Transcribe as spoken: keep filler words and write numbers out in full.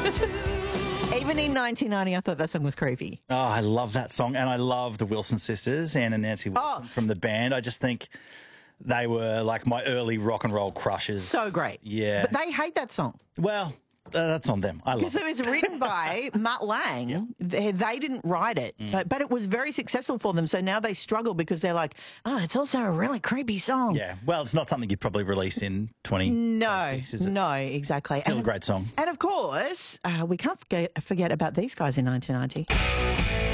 Even in nineteen ninety, I thought that song was creepy. Oh, I love that song, and I love the Wilson sisters, Anne and Nancy Wilson Oh. from the band. I just think they were like my early rock and roll crushes. So great. Yeah. But they hate that song. Well, uh, that's on them. I love Because it. it was written by Mutt Lang. Yeah. They, they didn't write it, Mm. but, but it was very successful for them. So now they struggle because they're like, oh, it's also a really creepy song. Yeah. Well, it's not something you'd probably release in twenty No, twenty-six, is it? no, exactly. Still and, a great song. And of course, uh, we can't forget, forget about these guys in nineteen ninety.